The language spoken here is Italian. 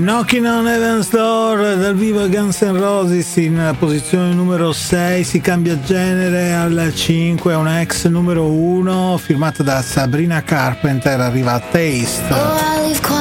Knocking on Heaven's Door dal vivo Guns N' Roses in posizione numero 6, si cambia genere al 5, una ex numero 1 firmata da Sabrina Carpenter, arriva a Taste.